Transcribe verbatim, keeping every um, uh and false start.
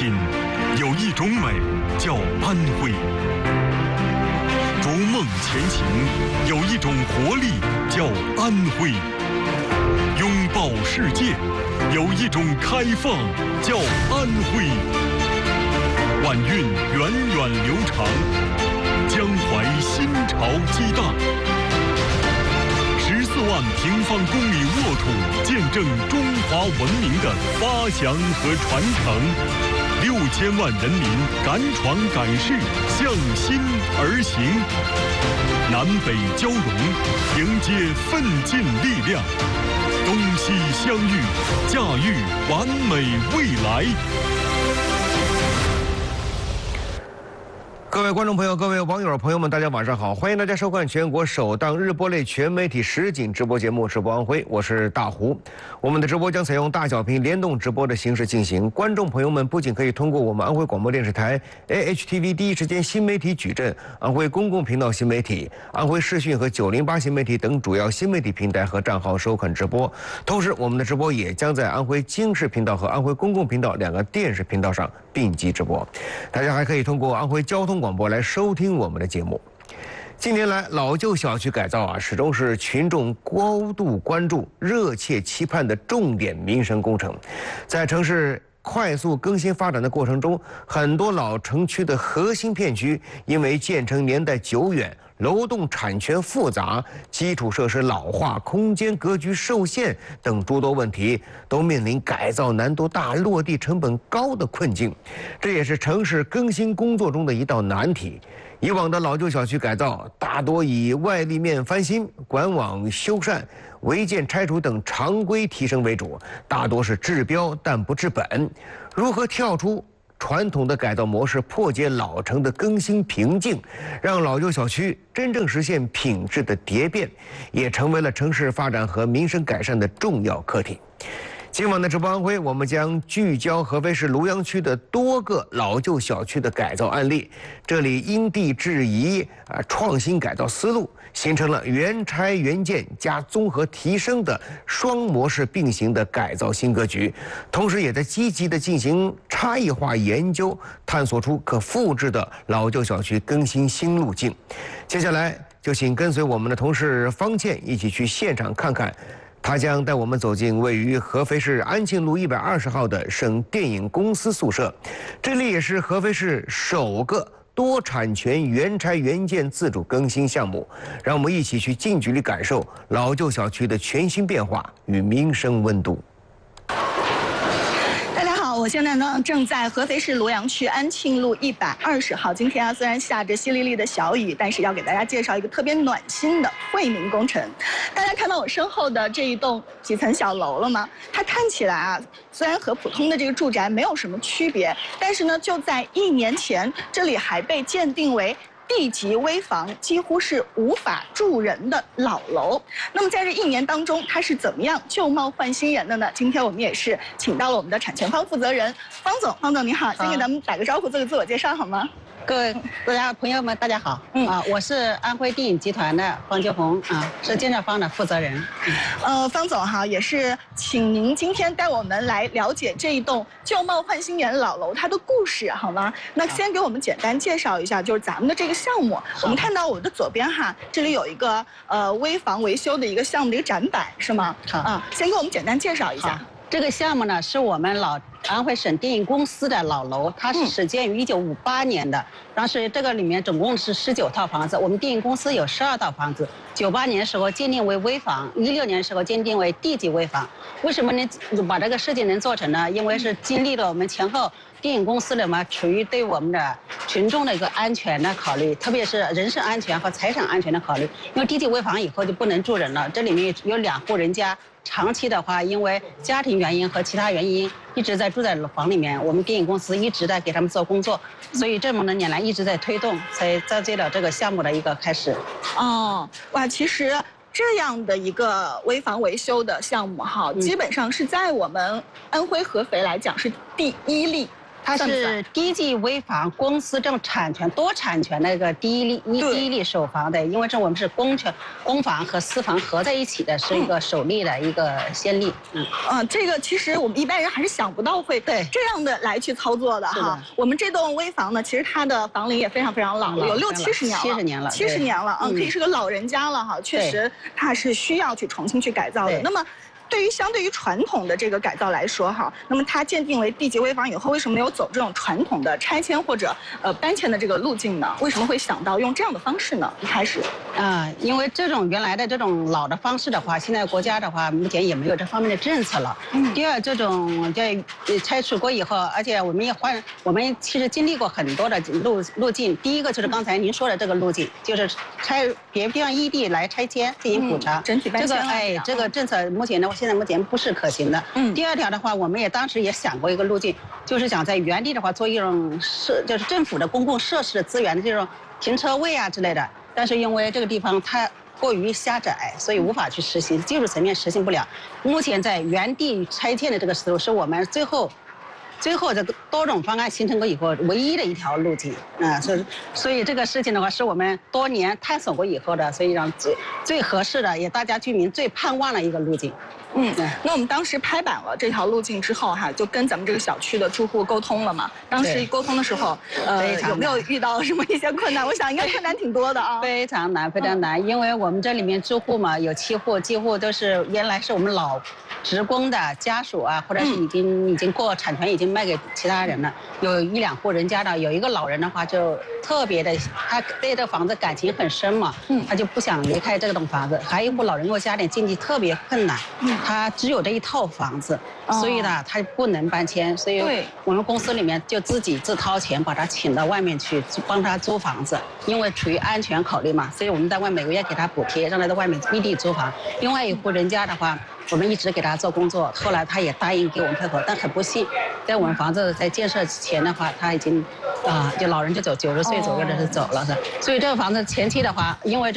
品，有一种美叫安徽；逐梦前行，有一种活力叫安徽；拥抱世界，有一种开放叫安徽。晚运源远流长，江淮新潮激荡。十四万平方公里沃土，见证中华文明的发祥和传承。六千万人民敢闯敢试，向心而行。南北交融，迎接奋进力量。东西相遇，驾驭完美未来。各位观众朋友，各位网友朋友们，大家晚上好！欢迎大家收看全国首档日播类全媒体实景直播节目《直播安徽》，我是大胡。我们的直播将采用大小屏联动直播的形式进行，观众朋友们不仅可以通过我们安徽广播电视台 A H T V 第一时间新媒体矩阵、安徽公共频道新媒体、安徽视讯和九零八新媒体等主要新媒体平台和账号收看直播，同时我们的直播也将在安徽经视频道和安徽公共频道两个电视频道上并机直播。大家还可以通过安徽交通广播来收听我们的节目。近年来，老旧小区改造啊，始终是群众高度关注、热切期盼的重点民生工程。在城市快速更新发展的过程中，很多老城区的核心片区因为建成年代久远、楼栋产权复杂、基础设施老化、空间格局受限等诸多问题，都面临改造难度大、落地成本高的困境。这也是城市更新工作中的一道难题。以往的老旧小区改造大多以外立面翻新、管网修缮、违建拆除等常规提升为主，大多是治标但不治本。如何跳出传统的改造模式，破解老城的更新瓶颈，让老旧小区真正实现品质的蝶变，也成为了城市发展和民生改善的重要课题。今晚的直播安徽，我们将聚焦合肥市庐阳区的多个老旧小区的改造案例。这里因地制宜啊，创新改造思路，形成了原拆原建加综合提升的双模式并行的改造新格局。同时，也在积极的进行差异化研究，探索出可复制的老旧小区更新新路径。接下来，就请跟随我们的同事方倩一起去现场看看。他将带我们走进位于合肥市安庆路一百二十号的省电影公司宿舍，这里也是合肥市首个多产权原拆原建自主更新项目。让我们一起去近距离感受老旧小区的全新变化与民生温度。 我现在呢正在合肥市庐阳区安庆路一百二十号。今天啊，虽然下着淅沥沥的小雨，但是要给大家介绍一个特别暖心的惠民工程。大家看到我身后的这一栋几层小楼了吗？它看起来啊，虽然和普通的这个住宅没有什么区别，但是呢，就在一年前，这里还被鉴定为地级危房，几乎是无法住人的老楼。那么在这一年当中，它是怎么样旧貌换新颜的呢？今天我们也是请到了我们的产权方负责人方总。方总你好，先给咱们打个招呼，做个自我介绍好吗？ 各位大家朋友们，大家好。嗯啊，我是安徽电影集团的方杰红啊，是建设方的负责人。 嗯、呃，方总哈，也是请您今天带我们来了解这一栋旧貌换新颜老楼它的故事好吗？那先给我们简单介绍一下，就是咱们的这个项目。我们看到我的左边哈，这里有一个呃危房维修的一个项目的一个展板是吗？ 好啊，先给我们简单介绍一下。 这个项目呢，是我们老安徽省电影公司的老楼，它是始建于一九五八年的。当时这个里面总共是十九套房子，我们电影公司有十二套房子。九八年时候鉴定为危房，一六年时候鉴定为地级危房。为什么能把这个设计能做成呢？因为是经历了我们前后电影公司的嘛，处于对我们的群众的一个安全的考虑，特别是人身安全和财产安全的考虑。因为地级危房以后就不能住人了，这里面有两户人家。长期的话，因为家庭原因和其他原因，一直在住在房里面。我们电影公司一直在给他们做工作，所以这么多年来一直在推动，才造就了这个项目的一个开始。 哦，哇，其实这样的一个危房维修的项目哈，嗯、基本上是在我们安徽合肥来讲是第一例。 它是低级危房公司这种产权多产权的一个第一例一第一例首房的，因为这我们是公权公房和私房合在一起的，是一个首例的一个先例。嗯， 啊，这个其实我们一般人还是想不到会对这样的来去操作的哈。我们这栋危房呢，其实它的房龄也非常非常老了，有六七十年了， 七十年了， 七十年了，嗯，可以是个老人家了哈。确实，它是需要去重新去改造的。那么。对于相对于传统的这个改造来说哈，那么它鉴定为地级危房以后，为什么没有走这种传统的拆迁或者呃搬迁的这个路径呢？为什么会想到用这样的方式呢？一开始啊、呃，因为这种原来的这种老的方式的话，现在国家的话目前也没有这方面的政策了。嗯。第二，这种在拆除过以后，而且我们也换，我们其实经历过很多的路路径。第一个就是刚才您说的这个路径，就是拆别地方异地来拆迁进行补偿， 嗯、整体搬迁。 这个哎，这个政策目前呢。现在目前不是可行的。嗯，第二条的话，我们也当时也想过一个路径，就是想在原地的话做一种设，就是政府的公共设施的资源的这种停车位啊之类的。但是因为这个地方它过于狭窄，所以无法去实行，技术层面实行不了。目前在原地拆迁的这个思路，是我们最后。最后这个多种方案形成过以后，唯一的一条路径啊，所以所以这个事情的话，是我们多年探索过以后的，所以让最最合适的，也大家居民最盼望的一个路径。 嗯，那我们当时拍板了这条路径之后哈，就跟咱们这个小区的住户沟通了嘛。当时沟通的时候，呃，有没有遇到什么一些困难？我想应该困难挺多的啊。 非常难，非常难，因为我们这里面住户嘛，有七户，几乎都是原来是我们老职工的家属啊，或者是已经、嗯、已经过产权已经卖给其他人了。有一两户人家的，有一个老人的话就特别的，他对这房子感情很深嘛，嗯，他就不想离开这栋房子。还有一户老人，因为家里经济特别困难，嗯。他只有这一套房子，所以呢，他不能搬迁，所以我们公司里面就自己自掏钱把他请到外面去帮他租房子，因为出于安全考虑嘛，所以我们在外每个月给他补贴，让他在外面异地租房。另外一户人家的话，我们一直给他做工作，后来他也答应给我们配合，但很不幸，在我们房子在建设前的话，他已经啊、呃，就老人就走九十岁左右的是走了的，所以这个房子前期的话，因为